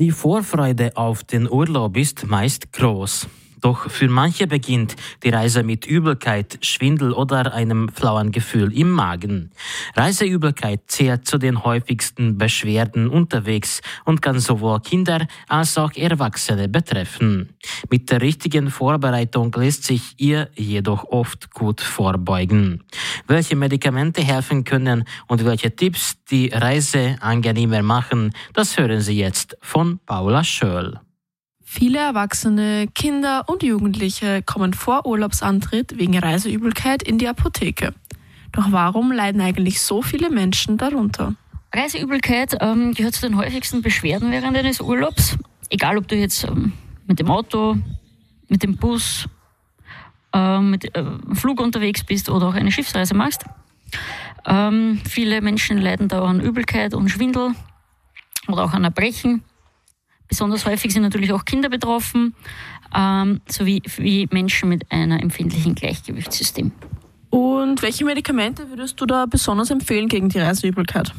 Die Vorfreude auf den Urlaub ist meist groß. Doch für manche beginnt die Reise mit Übelkeit, Schwindel oder einem flauen Gefühl im Magen. Reiseübelkeit zählt zu den häufigsten Beschwerden unterwegs und kann sowohl Kinder als auch Erwachsene betreffen. Mit der richtigen Vorbereitung lässt sich ihr jedoch oft gut vorbeugen. Welche Medikamente helfen können und welche Tipps die Reise angenehmer machen, das hören Sie jetzt von Paula Schöll. Viele Erwachsene, Kinder und Jugendliche kommen vor Urlaubsantritt wegen Reiseübelkeit in die Apotheke. Doch warum leiden eigentlich so viele Menschen darunter? Reiseübelkeit gehört zu den häufigsten Beschwerden während eines Urlaubs. Egal, ob du jetzt mit dem Auto, mit dem Bus, mit dem Flug unterwegs bist oder auch eine Schiffsreise machst. Viele Menschen leiden da an Übelkeit und Schwindel oder auch an Erbrechen. Besonders häufig sind natürlich auch Kinder betroffen, sowie Menschen mit einem empfindlichen Gleichgewichtssystem. Und welche Medikamente würdest du da besonders empfehlen gegen die Reiseübelkeit?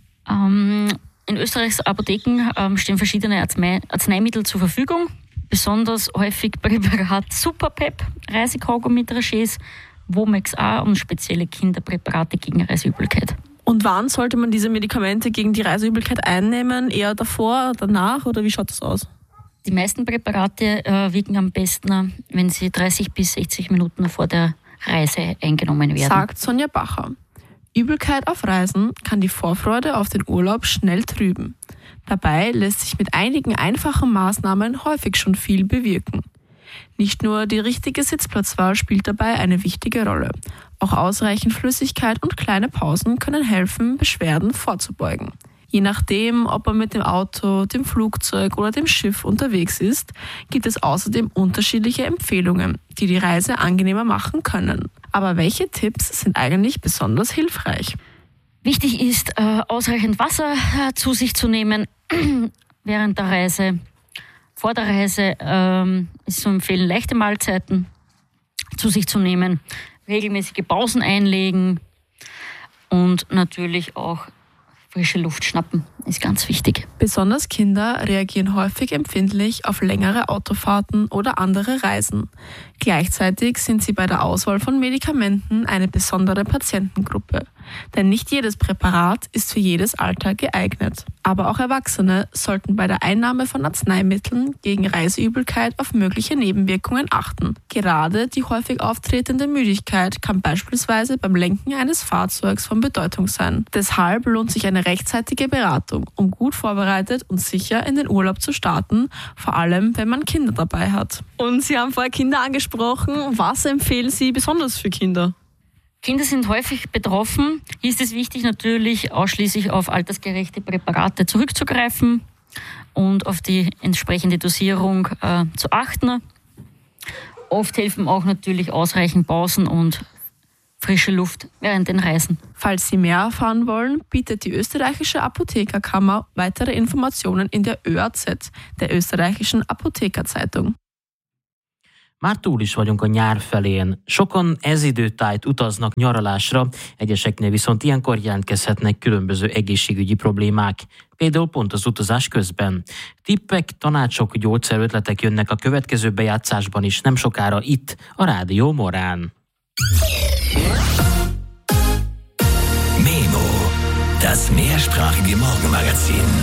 In Österreichs Apotheken stehen verschiedene Arzneimittel zur Verfügung. Besonders häufig Präparat Superpep, Reisekaugummi-Dragees, Womex A und spezielle Kinderpräparate gegen Reiseübelkeit. Und wann sollte man diese Medikamente gegen die Reiseübelkeit einnehmen? Eher davor, danach oder wie schaut das aus? Die meisten Präparate wirken am besten, wenn sie 30 bis 60 Minuten vor der Reise eingenommen werden. Sagt Sonja Bacher. Übelkeit auf Reisen kann die Vorfreude auf den Urlaub schnell trüben. Dabei lässt sich mit einigen einfachen Maßnahmen häufig schon viel bewirken. Nicht nur die richtige Sitzplatzwahl spielt dabei eine wichtige Rolle. Auch ausreichend Flüssigkeit und kleine Pausen können helfen, Beschwerden vorzubeugen. Je nachdem, ob man mit dem Auto, dem Flugzeug oder dem Schiff unterwegs ist, gibt es außerdem unterschiedliche Empfehlungen, die die Reise angenehmer machen können. Aber welche Tipps sind eigentlich besonders hilfreich? Wichtig ist, ausreichend Wasser zu sich zu nehmen während der Reise. Vor der Reise ist zu empfehlen, leichte Mahlzeiten zu sich zu nehmen, regelmäßige Pausen einlegen und natürlich auch frische Luft schnappen, ist ganz wichtig. Besonders Kinder reagieren häufig empfindlich auf längere Autofahrten oder andere Reisen. Gleichzeitig sind sie bei der Auswahl von Medikamenten eine besondere Patientengruppe. Denn nicht jedes Präparat ist für jedes Alter geeignet. Aber auch Erwachsene sollten bei der Einnahme von Arzneimitteln gegen Reiseübelkeit auf mögliche Nebenwirkungen achten. Gerade die häufig auftretende Müdigkeit kann beispielsweise beim Lenken eines Fahrzeugs von Bedeutung sein. Deshalb lohnt sich eine rechtzeitige Beratung, um gut vorbereitet und sicher in den Urlaub zu starten, vor allem wenn man Kinder dabei hat. Und Sie haben vorher Kinder angesprochen. Was empfehlen Sie besonders für Kinder? Kinder sind häufig betroffen. Hier ist es wichtig, natürlich ausschließlich auf altersgerechte Präparate zurückzugreifen und auf die entsprechende Dosierung zu achten. Oft helfen auch natürlich ausreichend Pausen und frische Luft während den Reisen. Falls Sie mehr erfahren wollen, bietet die österreichische Apothekerkammer weitere Informationen in der ÖAZ, der österreichischen Apothekerzeitung. Már túl is vagyunk a nyár felén. Sokan ez időtájt utaznak nyaralásra, egyeseknél viszont ilyenkor jelentkezhetnek különböző egészségügyi problémák, például pont az utazás közben. Tippek, tanácsok, gyógyszerötletek jönnek a következő bejátszásban is nem sokára itt, a Rádió Morán. Memo, das mehrsprachige Morgenmagazin.